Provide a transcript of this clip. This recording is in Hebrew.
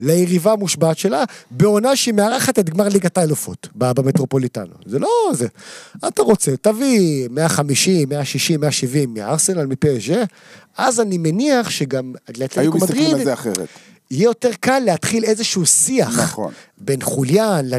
ליריבה מושבעת שלה, בעונה שהיא מארחת את גמר ליגת האלופות, במטרופוליטנו. זה לא זה. אתה רוצה, תביא 150, 160, 170 מארסנל, מפסג', אז אני מניח שגם היו מסתכלים על זה אחרת. יהיה יותר קל להתחיל איזשהו שיח, נכון. בין חוליין